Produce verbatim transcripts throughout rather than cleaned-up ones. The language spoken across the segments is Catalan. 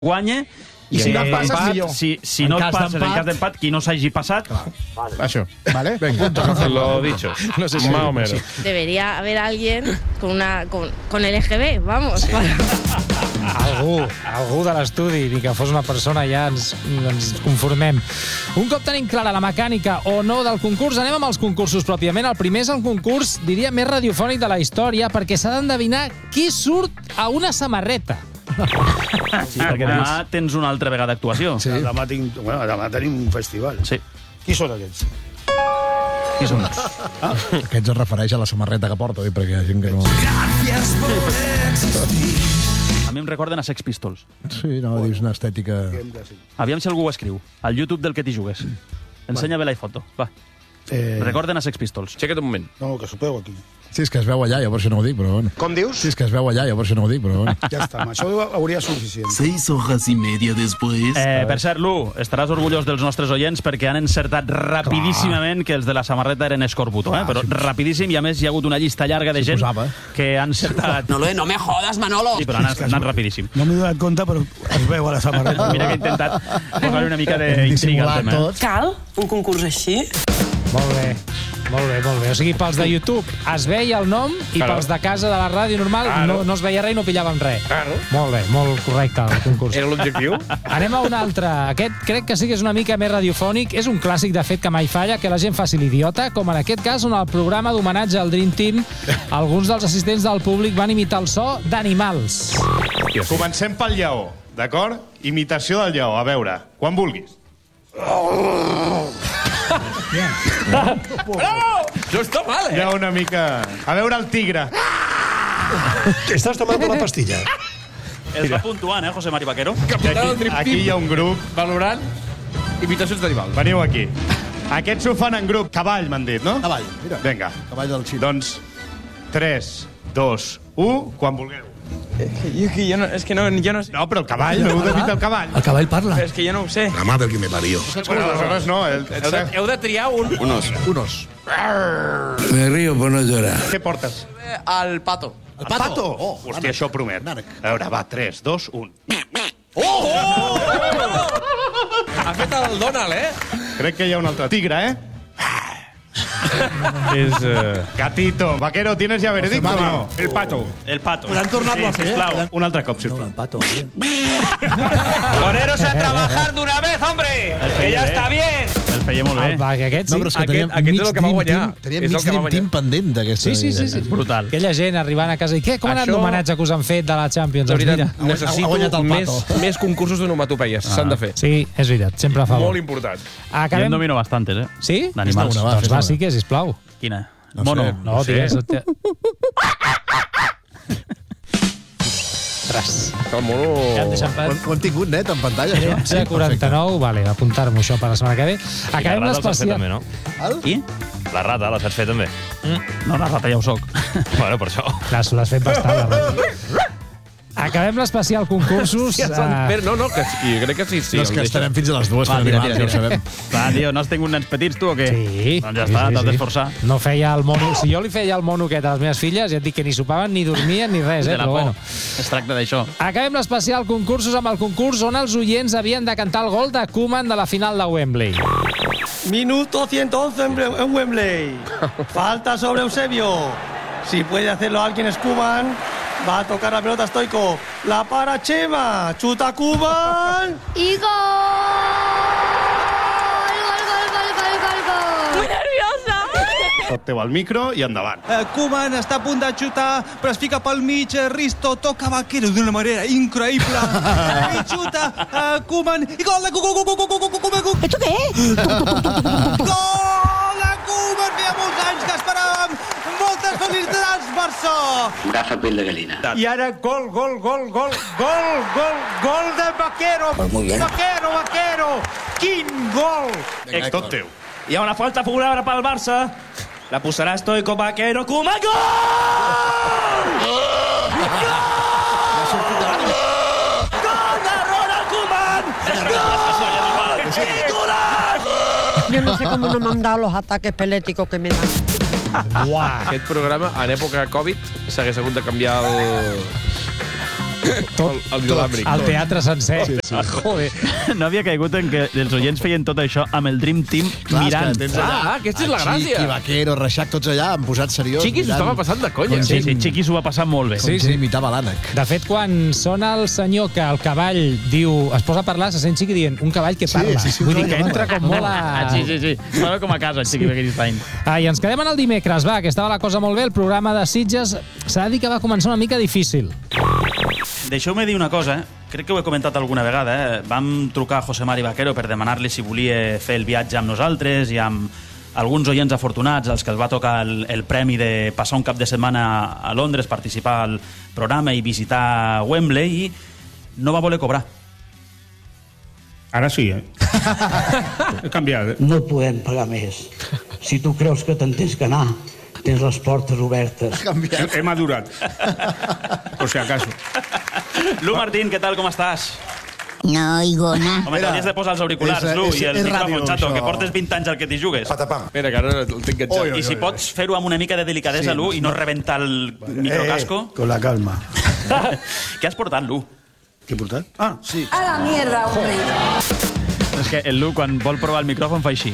guanya. I si no et passes, empat, millor. Si, si no et passes, en cas d'empat, qui no s'hagi passat... Vale. Això, ¿vale? Venga. Lo dicho. No sé si Más o menos. Debería haber alguien con una con, con L G B, vamos. Sí. Algú, algú de l'estudi, ni que fos una persona, ja ens, ens conformem. Un cop tenim clara la mecànica o no del concurs, anem amb els concursos pròpiament. El primer és el concurs, diria, més radiofònic de la història, perquè s'ha d'endevinar qui surt a una samarreta. Sí, perquè demà tens una altra vegada d'actuació. Sí. Demà, tinc, bueno, demà tenim un festival. Sí. Qui són aquests? Qui són? Ah? Aquests es refereix a la samarreta que porta, oi? Perquè hi ha gent que no... A mi em recorden a Sex Pistols. Sí, no, dius una estètica... Aviam si algú ho escriu. Al YouTube del que t'hi jugues. Ensenya bé la foto. Va. Eh... Recorden a Sex Pistols. Aixeca't un moment. No, que sopeu aquí. Sí, és que es veu allà, jo per això no ho dic, però bueno. Com dius? Sí, és que es veu allà, jo per això no ho dic, però bueno. Ja està, amb això hauria suficient. Seis hojas y media después. Eh, per cert, Lu, estaràs orgullós dels nostres oients perquè han encertat rapidíssimament que els de la samarreta eren escorbuto, eh? Però rapidíssim, i a més hi ha hagut una llista llarga de gent que han encertat... No, no me jodas, Manolo. Sí, però han anat rapidíssim. No m'he donat compte, però es veu a la samarreta. Mira que he intentat posar una mica d'intriga al tema. Cal un concurs així? Molt bé, molt bé, molt bé. O sigui, pels de YouTube es veia el nom i Claro. pels de casa de la ràdio normal Claro. no, no es veia res i no pillàvem res. Claro. Molt bé, molt correcte el concurs. Era l'objectiu? Anem a un altre. Aquest crec que sí que és una mica més radiofònic. És un clàssic, de fet, que mai falla, que la gent faci l'idiota, com en aquest cas on el programa d'homenatge al Dream Team alguns dels assistents del públic van imitar el so d'animals. Comencem pel lleó, d'acord? Imitació del lleó, a veure, quan vulguis. No està mal, Hi ha una mica... A veure el tigre. Estàs tomant la pastilla? Els va puntuant, eh, José Mari Vaquero? Capità del Dream Aquí hi ha un grup. valorant imitacions d'animals. Veniu aquí. Aquests ho fan en grup. Cavall, m'han dit, no? Cavall, mira. Vinga. Cavall del xino. Doncs tres, dos, u, quan vulgueu. Jo, que jo no, és que no, jo no sé. No, però el cavall, no heu de imitar el cavall. El cavall parla. És que jo no ho sé. La madre que me parió. Bueno, aleshores no. El, el, Heu de, heu de triar un... Unos. Unos. Me río por no llorar. Què portes? El pato. El pato. Oh, Hòstia, això promet. A veure, va, tres, dos, un. Ha fet el Donald, eh? Crec que hi ha un altre. Tigre, eh? És... Uh... Gatito. Vaquero, ¿tienes ya veredicto o no? El pato. El pato. Han tornat a fer, sisplau. Un altre cop, sisplau. Poneros a trabajar de una vez, hombre. Que ya está bien. El feia molt bé. El, aquest, sí. No, però és que Aquest- teníem aquest és mig el que va Dream guanyar. Team- Teníem És el mig que va Dream guanyar. Team pendent d'aquesta... Sí, sí, sí, sí. Brutal. Aquella gent arribant a casa i què? Com ha anat Això- l'homenatge que us han fet de la Champions? De Doncs veritat, mira. necessito ha guanyat el més, pato. més concursos d'onomatopeies. S'han de fer. Sí, és veritat, sempre a favor. Molt important. Jo Acabem... en domino bastantes, eh? Sí? D'animals. Fes-ne una, va, Doncs va, fes-ne sí que, sisplau. Quina? No Mono. sé. No, sé. digues... Te... Ostres. El mono... Ja em deixen Ho, per... hem- ho hem tingut net en pantalla, això. tretze quaranta-nou, vale, apuntar-m'ho això per la setmana que ve. Acabem l'especial... també, no? Qui? La rata, la saps fer també? No, la rata ja ho soc. Bueno, per això. Clar, l'has fet bastant, la rata. Acabem l'especial concursos. Ja són... eh, Però no, no, que sí, crec que sí, sí. No, és que el deixa. estarem fins a les dues Va, fent tira, animals, tira, ja ho sabem. Va, tio, no has tingut nens petits, tu, o què? Sí. Doncs ja sí, està, sí, t'has sí. d'esforçar. No feia el mono... Si jo li feia el mono aquest a les meves filles, ja et dic que ni sopaven, ni dormien, ni res, eh? De la Però por. bueno. Es tracta d'això. Acabem l'especial concursos amb el concurs on els oients havien de cantar el gol de Koeman de la final de Wembley. Minuto ciento once en Bre- en Wembley. Falta sobre Eusebio. Si puede hacerlo alguien es Koeman. Va a tocar la pelota Stoico. La para Chema. Chuta Koeman. Y gol. Gol, gol, gol, gol, gol, gol. Muy nerviosa. Porteu el micro i endavant. Eh, Koeman està a punt de xutar, però es fica pel mig. eh, Risto toca Vaquero d'una manera increïble. I xuta eh, Koeman. I gol de Koeman. Gol de Koeman. Feia molts anys que esperàvem. Moltes felicitats, Barça. Gafa piel de gallina. I ara gol, gol, gol, gol, gol, gol, gol de Vaquero. Vaquero, Vaquero. Quin gol. És tot teu. Hi ha una falta favorable pel Barça. La posarà Stoico, Vaquero, Koeman. Gol! Gol de Ronald Koeman! Gol! ¡Titular! Yo no sé cómo no me han dado los ataques peléticos que me dan. Uah. Aquest programa, en època Covid, s'hagués hagut de canviar el... Tot, el inalàmbric. El teatre sencer. Sí, sí. Joder. No havia caigut en que els oients feien tot això amb el Dream Team Clar, mirant. és que tens allà Ah, aquesta és la a gràcia. Chiqui, Vaquero, Reixac, tots allà, han posat seriós. Chiqui s'ho estava passant de conya. Sí, sí, Chiqui s'ho va passar molt bé. Sí, Sí, sí. sí. Imitava l'ànec. De fet, quan sona el senyor que el cavall diu, es posa a parlar, se sent Chiqui dient un cavall que Sí, parla. sí, sí, Vull un dir que cavall entra que com molt Ah, a... sí, sí, sí. Bueno, com a casa, Chiqui Begiristain. Ah, i ens quedem en el dimecres, va, que estava la cosa molt bé. El programa de Sitges s'ha de dir que va començar una mica difícil. Deixeu-me dir una cosa, eh? Crec que ho he comentat alguna vegada. Eh? Vam trucar a José Mari Vaquero per demanar-li si volia fer el viatge amb nosaltres i amb alguns oients afortunats als que els va tocar el, el premi de passar un cap de setmana a Londres, participar al programa i visitar Wembley, i no va voler cobrar. Ara sí, eh? He canviat, eh? No et podem pagar més. Si tu creus que te'n tens que anar, tens les portes obertes. He, he madurat. Por si acaso. Lu Martín, què tal, com estàs? No oigo nada. Home, t'hauries de posar els auriculars, és- Lu, és- i el és micròfon, ràdio, xato, això. que portes vint anys al que t'hi jugues. Mira, que ara el tinc enganxat. Oi, oi, I si pots fer-ho amb una mica de delicadesa, Sí, Lu, i no rebentar el microcasco. Con la calma. Què has portat, Lu? Què he portat? Ah, sí. A la mierda, hombre. És que el Lu, quan vol provar el micròfon, fa així.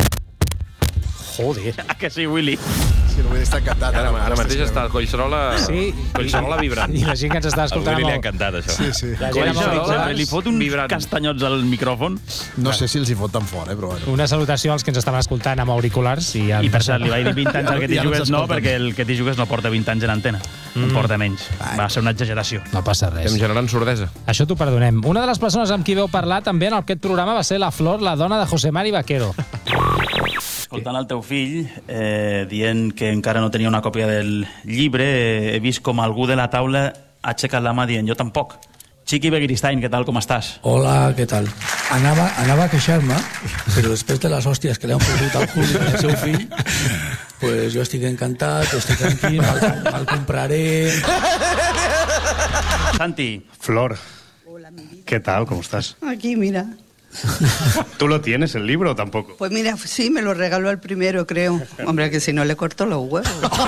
Joder. Ah, que sí, Willy? Sí, no vull estar encantat. Ara, ara mateix està el Collserola, Sí. Collserola vibrant. I la gent que ens està Al escoltant... Willy li ha amb el- encantat, això. Sí, sí. La gent amb Això, auriculars. li fot uns vibrant. castanyots al micròfon. No sé si els hi fot tan fort, eh, però bueno. Una salutació als que ens estaven escoltant amb auriculars. I, I per cert, li vaig dir vint anys al que t'hi Ja no jugues, no, s'escolten. perquè el que t'hi jugues no porta vint anys en antena. En porta menys. Va ser una exageració. No passa res. Estem generant sordesa. Això t'ho perdonem. Una de les persones amb qui veu parlar també en aquest programa va ser la Flor, la dona de José Mari Vaquero. Escoltant el teu fill, eh, dient que encara no tenia una còpia del llibre, eh, he vist com algú de la taula ha aixecat la mà dient jo tampoc. Chiqui Begiristain, què tal, com estàs? Hola, què tal? Anava, anava a queixar-me, però després de les hòsties que li han fotut al cul del seu fill, pues jo estic encantat, estic tranquil, me'l, me'l compraré... Santi. Flor, ¿qué tal? ¿Cómo estás? Aquí, mira. ¿Tú lo tienes, el libro, o tampoco? Pues mira, sí, me lo regaló el primero, creo. Hombre, que si no le corto los huevos.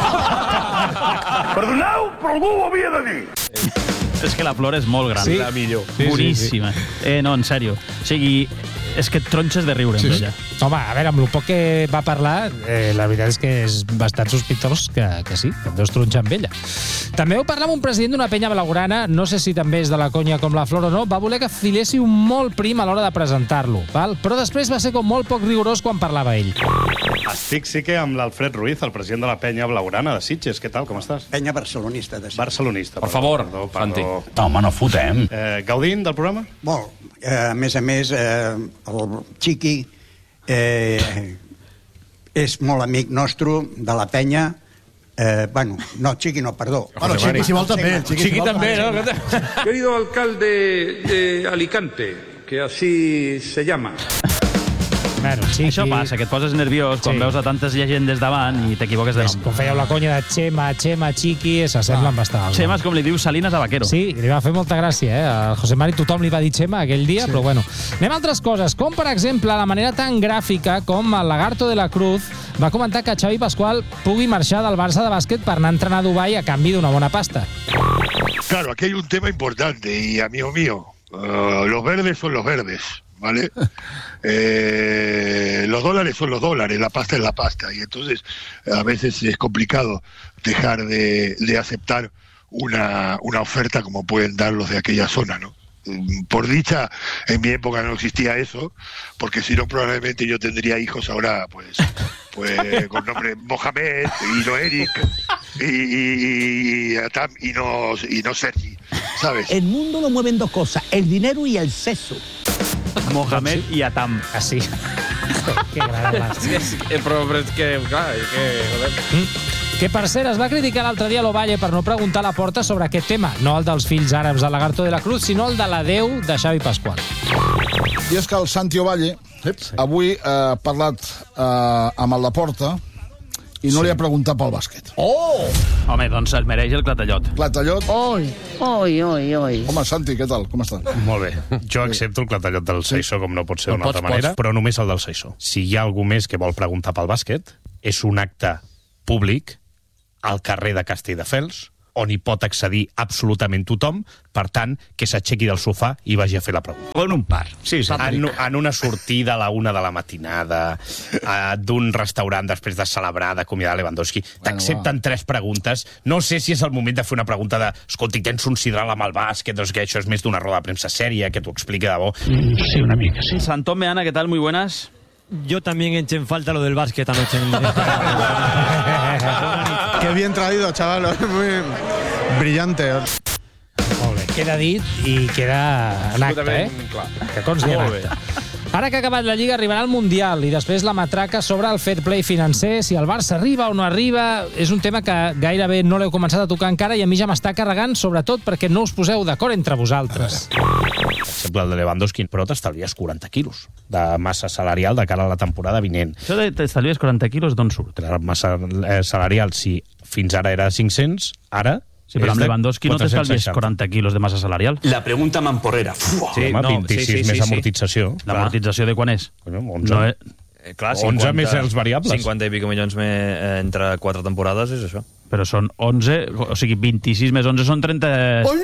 Perdoneu, però algú ho havia de dir. És que la Flor és molt gran. Sí. La millor. Sí, sí, Boníssima. Eh, no, en sèrio. O sigui, és que et tronxes de riure Sí, amb sí. ella. Home, a veure, amb el poc que va parlar, eh, la veritat és que és bastant sospitós que, que sí, que et deus tronxar amb ella. També vau parlar amb un president d'una penya blaugrana, no sé si també és de la conya com la Flor o no, va voler que filéssiu molt prim a l'hora de presentar-lo, val? Però després va ser com molt poc rigorós quan parlava ell. Estic sí que amb l'Alfred Ruiz, el president de la penya blaugrana de Sitges. Què tal, com estàs? Penya barcelonista. De... Barcelonista. Per perdó, favor, perdó, Santi. perdó. No, home, no fotem. Eh, gaudint del programa? Molt. Eh, a més a més, eh, el Chiqui eh, és molt amic nostre de la penya. Eh, bueno, no, Chiqui no, perdó. Bueno, Chiqui, si vol també. Chiqui, si Chiqui vol, també, no? Querido alcalde de Alicante, que así se llama. Bueno, Chiqui... Això passa, que et poses nerviós quan Sí. veus a tantes llegendes davant i t'equivoques de És, nom. com fèieu la conya de Xema, Xema, Chiqui, s'assemblen bastant. als Xema és com li diu Salinas a Vaquero. Sí, li va fer molta gràcia, eh? A José Mari tothom li va dir Xema aquell dia, sí. Però bueno. Anem a altres coses, com per exemple la manera tan gràfica com el Lagarto de la Cruz va comentar que Xavi Pascual pugui marxar del Barça de bàsquet per anar a entrenar a Dubai a canvi d'una bona pasta. Claro, aquí hay un tema importante y amigo mío, uh, los verdes son los verdes, ¿vale? Eh, los dólares son los dólares, la pasta es la pasta y entonces a veces es complicado dejar de, de aceptar una, una oferta como pueden dar los de aquella zona, ¿no? Por dicha, en mi época no existía eso, porque si no probablemente yo tendría hijos ahora, pues, pues con nombre Mohamed y no Eric y, y, y, Atam, y no y no Sergi, ¿sabes? El mundo lo mueven dos cosas, el dinero y el sexo. Mohamed i Atam. Ah, sí. Que gran És que, és que, però, però és que, clar, és que... Joder. Que, per cert, es va criticar l'altre dia a l'Ovalle per no preguntar a la Porta sobre aquest tema. No el dels fills àrabs del Lagarto de la Cruz, sinó el de l'adeu de Xavi Pascual. I és que el Santi Ovalle avui eh, ha parlat eh, amb el Laporta i no sí. li ha preguntat pel bàsquet. Oh! Home, doncs es mereix el clatallot. Clatallot? Oi, oi, oi, oi. Home, Santi, què tal? Com estàs? Molt bé. Jo accepto el clatallot del Seixó, com no pot ser No d'una altra pots, manera, pots. però només el del Seixó. Si hi ha algú més que vol preguntar pel bàsquet, és un acte públic al carrer de Castelldefels, on hi pot accedir absolutament tothom, per tant, que s'aixequi del sofà i vagi a fer la pregunta. Con un par. Sí, sí. En, en una sortida a la una de la matinada, eh, d'un restaurant després de celebrar, d'acomiadar Lewandowski, t'accepten tres preguntes. No sé si és el moment de fer una pregunta de escolti, tens un sidral amb el bàsquet, doncs que això és més d'una roda de premsa sèria, que t'ho expliqui de bo. Sí, una mica, sí. Santón Meana, ¿qué tal? Muy buenas. Yo también eché en falta lo del básquet anoche en el directo. Qué bien traído, chaval. Muy brillante. Molt bé, queda dit i queda en acte, eh? Que consti en acte. Ara que ha acabat la Lliga arribarà el Mundial i després la matraca sobre el fair play financer, si el Barça arriba o no arriba, és un tema que gairebé no l'heu començat a tocar encara i a mi ja m'està carregant, sobretot perquè no us poseu d'acord entre vosaltres. Per exemple, el de Lewandowski, però t'estalvies quaranta quilos de massa salarial de cara a la temporada vinent. Això de t'estalvies quaranta quilos d'on surt? La massa salarial, si fins ara era cinc-cents, ara... Sí, però amb Lewandowski no t'estalvies quaranta quilos de massa salarial. La pregunta mamporrera. Sí, home, no, vint-i-sis sí, sí, més sí, amortització. L'amortització de quan és? onze. No és... Eh, clar, cinquanta, onze més els variables. cinquanta i pico milions més, eh, entre quatre temporades és això. Però són onze, o sigui, vint-i-sis més onze són trenta...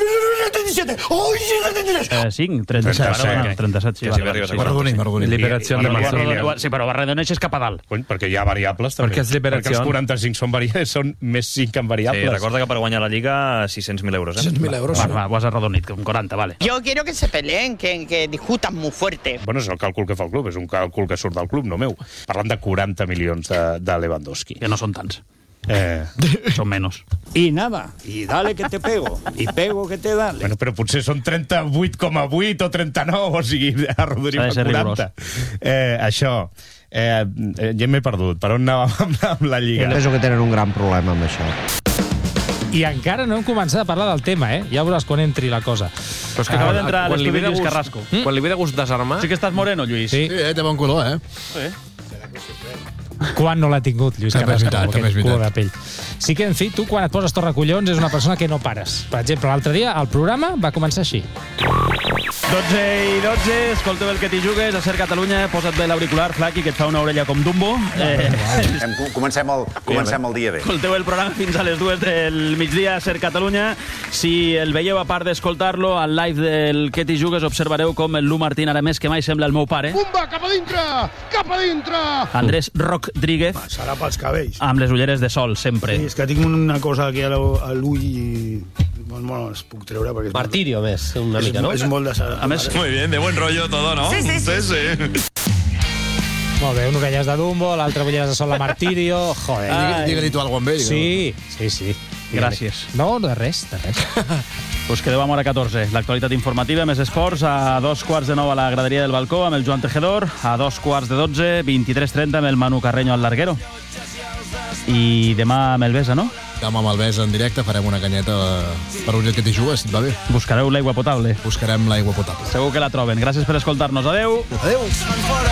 Eh, cinc, trenta-set. trenta-set, sí. Perdoni, perdoni. Liberació de Marcelo. Sí, però arredoneixes cap a dalt. Cony, perquè hi ha variables, també. Perquè és liberació. Perquè els quaranta-cinc són, variables, són més cinc en variables. Sí, recorda que per guanyar la Lliga, sis-cents mil euros. Eh? sis-cents mil euros. Va, va, ho has arredonit, com quaranta, vale. Yo quiero que se peleen, que, que discutan muy fuerte. Bueno, és el càlcul que fa el club, és un càlcul que surt del club, no meu. Parlant de quaranta milions de, de Lewandowski. Que no són tants. Eh... Són menys. Y nada, y dale que te pego, y pego que te dale. Bueno, però potser són trenta-vuit coma vuit o trenta-nou, o sigui, arrodonim a quaranta. Eh, això, eh, ja m'he perdut. Per on anàvem amb, amb la Lliga? Penso que tenen un gran problema amb això. I encara no hem començat a parlar del tema, eh? Ja veuràs quan entri la cosa. Però és que acaba d'entrar a l'estudi Lluís Carrasco. Quan li ve de gust desarmar... Sí que estàs moreno, Lluís. Sí, eh, té bon color, eh? Sí. Quan no l'ha tingut, Lluís també Carrasco, és veritat, també és aquest color de veritat. pell. Sí que, en fi, tu quan et poses torracollons és una persona que no pares. Per exemple, l'altre dia el programa va començar així. dotze i dotze, escolteu el que t'hi jugues, a Ser Catalunya, posa't bé l'auricular, Flaqui, que et fa una orella com Dumbo. Eh, comencem, el, comencem el dia bé. Escolteu el programa fins a les dues del migdia a Ser Catalunya. Si el veieu, a part d'escoltar-lo, al live del que t'hi jugues, observareu com el Lu Martín, ara més que mai, sembla el meu pare. Pumba, cap a dintre! Cap a dintre! Andrés Rodríguez. Serà pels cabells. Amb les ulleres de sol, sempre. Sí, és que tinc una cosa aquí a l'ull i... Bueno, es puc treure perquè... Martirio, més, una mica, no? És molt de... A més... Muy bien, de buen rollo todo, ¿no? Sí, sí, sí. sí, sí. Molt bé, un orelles de Dumbo, l'altre ulleres de sol de Martirio... Joder. Digue-li tu alguna cosa amb ell. Sí, sí, sí. Gràcies. No, de res, de res. Us quedeu amb hora catorze. L'actualitat informativa, més esports, a dos quarts de nou a la graderia del balcó amb el Joan Tejedor, a dos quarts de dotze, vint-i-tres trenta amb el Manu Carreño al Larguero. I demà amb el Besa, no? Demà amb el Besa en directe farem una canyeta per un que t'hi jugues, si et va bé. Buscareu l'aigua potable. Buscarem l'aigua potable. Segur que la troben. Gràcies per escoltar-nos. Adeu. Adeu.